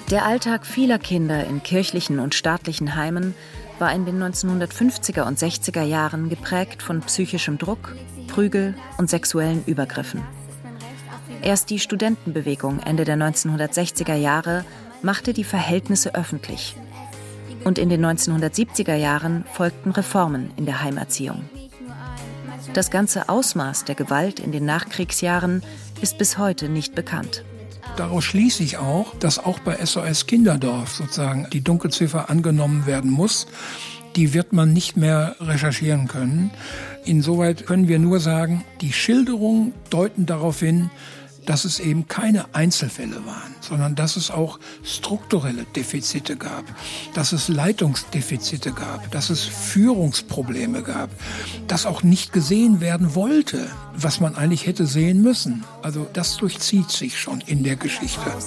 Der Alltag vieler Kinder in kirchlichen und staatlichen Heimen war in den 1950er und 60er Jahren geprägt von psychischem Druck, Prügel und sexuellen Übergriffen. Erst die Studentenbewegung Ende der 1960er Jahre machte die Verhältnisse öffentlich. Und in den 1970er Jahren folgten Reformen in der Heimerziehung. Das ganze Ausmaß der Gewalt in den Nachkriegsjahren ist bis heute nicht bekannt. Daraus schließe ich auch, dass auch bei SOS Kinderdorf sozusagen die Dunkelziffer angenommen werden muss. Die wird man nicht mehr recherchieren können. Insoweit können wir nur sagen, die Schilderungen deuten darauf hin, dass es eben keine Einzelfälle waren, sondern dass es auch strukturelle Defizite gab, dass es Leitungsdefizite gab, dass es Führungsprobleme gab, dass auch nicht gesehen werden wollte, was man eigentlich hätte sehen müssen. Also das durchzieht sich schon in der Geschichte.